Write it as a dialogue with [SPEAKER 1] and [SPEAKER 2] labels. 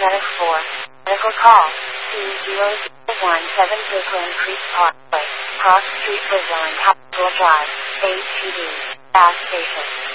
[SPEAKER 1] Medic 4. Medical call. 2017 Brooklyn Creek Parkway. Cross Street, Brazil, Capitol Drive. ATD. Gas station.